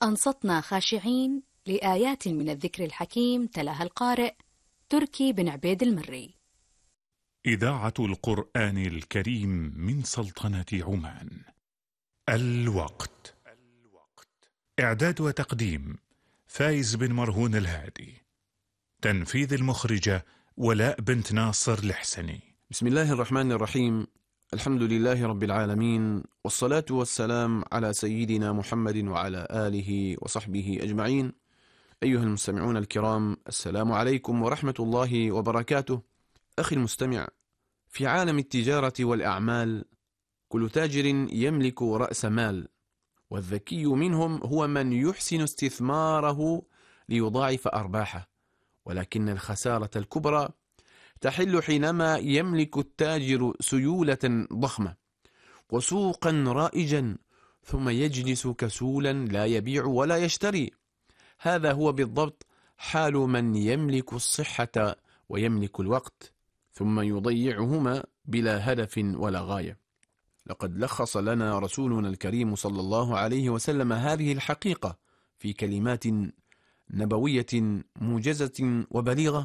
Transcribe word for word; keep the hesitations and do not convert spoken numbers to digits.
أنصتنا خاشعين لآيات من الذكر الحكيم تلاها القارئ تركي بن عبيد المري. إذاعة القرآن الكريم من سلطنة عمان. الوقت. إعداد وتقديم فايز بن مرهون الهادي. تنفيذ المخرجة ولاء بنت ناصر الحسني. بسم الله الرحمن الرحيم. الحمد لله رب العالمين، والصلاة والسلام على سيدنا محمد وعلى آله وصحبه أجمعين. أيها المستمعون الكرام، السلام عليكم ورحمة الله وبركاته. أخي المستمع، في عالم التجارة والأعمال كل تاجر يملك رأس مال، والذكي منهم هو من يحسن استثماره ليضاعف أرباحه، ولكن الخسارة الكبرى تحل حينما يملك التاجر سيولة ضخمة وسوقا رائجا ثم يجلس كسولا لا يبيع ولا يشتري. هذا هو بالضبط حال من يملك الصحة ويملك الوقت ثم يضيعهما بلا هدف ولا غاية. لقد لخص لنا رسولنا الكريم صلى الله عليه وسلم هذه الحقيقة في كلمات نبوية موجزة وبليغة